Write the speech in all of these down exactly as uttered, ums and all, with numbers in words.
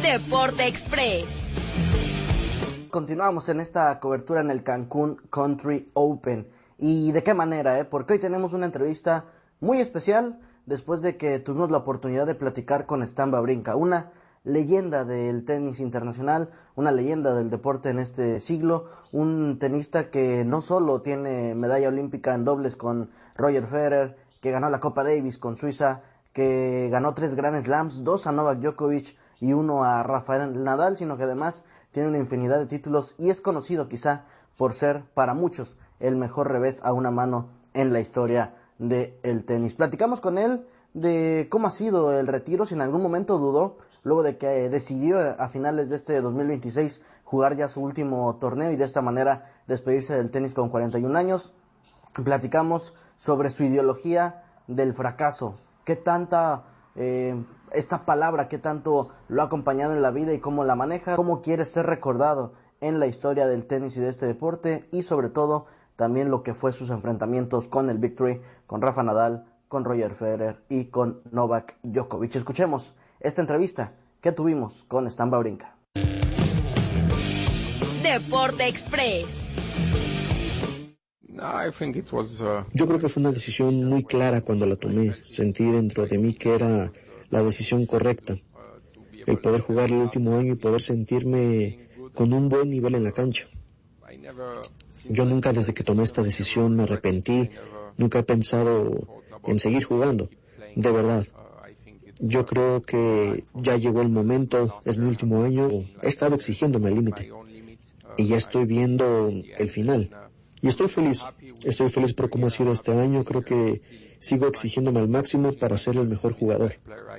Deporte Express. Continuamos en esta cobertura en el Cancún Country Open. ¿Y de qué manera? Eh? Porque hoy tenemos una entrevista muy especial después de que tuvimos la oportunidad de platicar con Stan Wawrinka, una leyenda del tenis internacional, una leyenda del deporte en este siglo, un tenista que no solo tiene medalla olímpica en dobles con Roger Federer, que ganó la Copa Davis con Suiza, que ganó tres Grand Slams, dos a Novak Djokovic y uno a Rafael Nadal, sino que además tiene una infinidad de títulos y es conocido quizá por ser para muchos el mejor revés a una mano en la historia del tenis. Platicamos con él de cómo ha sido el retiro, si en algún momento dudó, luego de que decidió a finales de este dos mil veintiséis jugar ya su último torneo y de esta manera despedirse del tenis con cuarenta y un años. Platicamos sobre su ideología del fracaso, qué tanta eh, esta palabra, qué tanto lo ha acompañado en la vida y cómo la maneja, cómo quiere ser recordado en la historia del tenis y de este deporte, y sobre todo también lo que fue sus enfrentamientos con el Big Three, con Rafa Nadal, con Roger Federer y con Novak Djokovic. Escuchemos esta entrevista que tuvimos con Stan Wawrinka. Deporte Express. Yo creo que fue una decisión muy clara cuando la tomé. Sentí dentro de mí que era la decisión correcta. El poder jugar el último año y poder sentirme con un buen nivel en la cancha. Yo nunca desde que tomé esta decisión me arrepentí, nunca he pensado en seguir jugando, de verdad. Yo creo que ya llegó el momento, es mi último año, he estado exigiéndome al límite y ya estoy viendo el final. Y estoy feliz, estoy feliz por cómo ha sido este año, creo que sigo exigiéndome al máximo para ser el mejor jugador.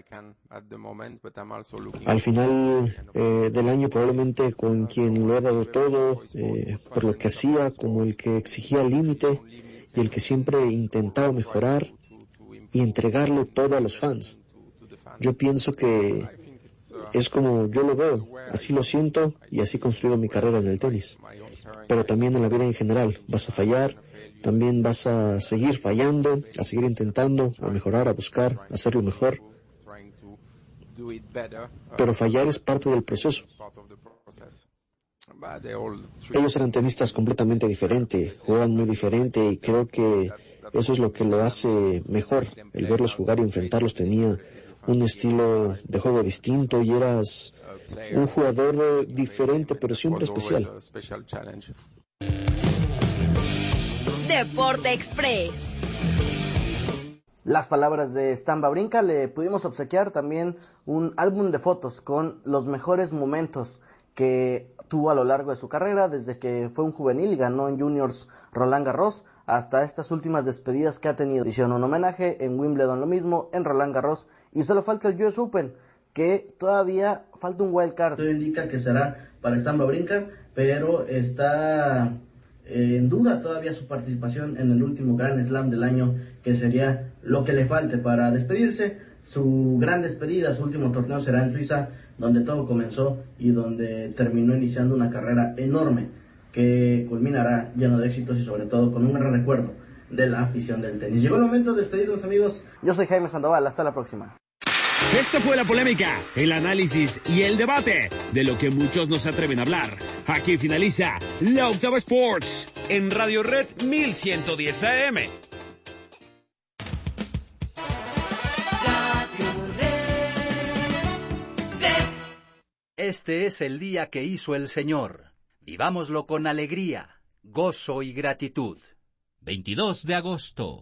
Al final eh, del año probablemente con quien lo he dado todo, eh, por lo que hacía, como el que exigía el límite y el que siempre intentaba mejorar y entregarle todo a los fans. Yo pienso que es como yo lo veo, así lo siento y así he construido mi carrera en el tenis. Pero también en la vida en general, vas a fallar, también vas a seguir fallando, a seguir intentando, a mejorar, a buscar, a hacerlo mejor. Pero fallar es parte del proceso. Ellos eran tenistas completamente diferentes, juegan muy diferente y creo que eso es lo que lo hace mejor. El verlos jugar y enfrentarlos tenía un estilo de juego distinto y eras un jugador diferente pero siempre especial. Deporte Express. Las palabras de Stan Wawrinka. Le pudimos obsequiar también un álbum de fotos con los mejores momentos que tuvo a lo largo de su carrera, desde que fue un juvenil y ganó en juniors Roland Garros, hasta estas últimas despedidas que ha tenido. Hicieron un homenaje en Wimbledon, lo mismo, en Roland Garros, y solo falta el U S Open, que todavía falta un wild card. Todo indica que será para Stan Wawrinka, pero está eh, en duda todavía su participación en el último Grand Slam del año, que sería lo que le falte para despedirse. Su gran despedida, su último torneo será en Suiza, donde todo comenzó y donde terminó iniciando una carrera enorme que culminará lleno de éxitos y sobre todo con un gran recuerdo de la afición del tenis. Llegó el momento de despedirnos, amigos. Yo soy Jaime Sandoval, hasta la próxima. Esta fue la polémica, el análisis y el debate de lo que muchos no se atreven a hablar. Aquí finaliza La Octava Sports en Radio Red mil ciento diez A M. Este es el día que hizo el Señor. Vivámoslo con alegría, gozo y gratitud. veintidós de agosto.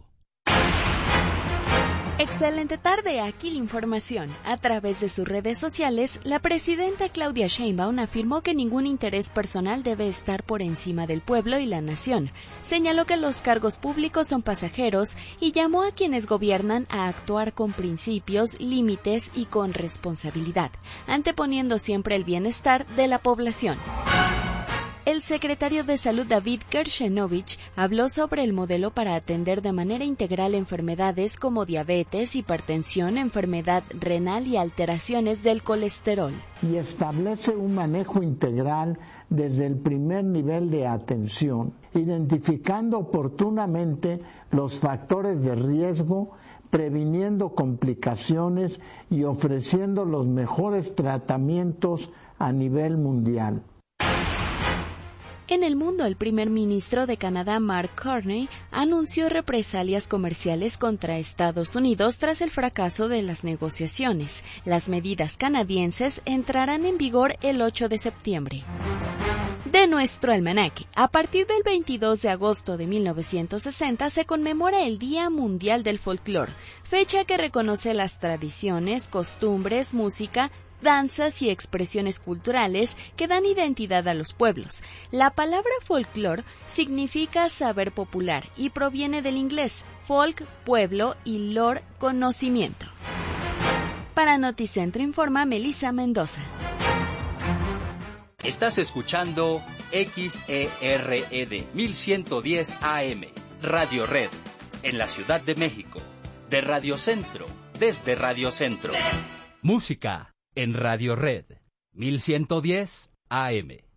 Excelente tarde, aquí la información. A través de sus redes sociales, la presidenta Claudia Sheinbaum afirmó que ningún interés personal debe estar por encima del pueblo y la nación. Señaló que los cargos públicos son pasajeros y llamó a quienes gobiernan a actuar con principios, límites y con responsabilidad, anteponiendo siempre el bienestar de la población. El secretario de Salud David Kershenovich habló sobre el modelo para atender de manera integral enfermedades como diabetes, hipertensión, enfermedad renal y alteraciones del colesterol. Y establece un manejo integral desde el primer nivel de atención, identificando oportunamente los factores de riesgo previniendo complicaciones y ofreciendo los mejores tratamientos a nivel mundial. En el mundo, el primer ministro de Canadá, Mark Carney, anunció represalias comerciales contra Estados Unidos tras el fracaso de las negociaciones. Las medidas canadienses entrarán en vigor el ocho de septiembre. De nuestro almanaque, a partir del veintidós de agosto de mil novecientos sesenta se conmemora el Día Mundial del Folclore, fecha que reconoce las tradiciones, costumbres, música, danzas y expresiones culturales que dan identidad a los pueblos. La palabra folclore significa saber popular y proviene del inglés folk, pueblo, y lore, conocimiento. Para Noticentro informa Melissa Mendoza. Estás escuchando X E R E D mil ciento diez A M, Radio Red, en la Ciudad de México, de Radio Centro, desde Radio Centro. Música en Radio Red, mil ciento diez A M.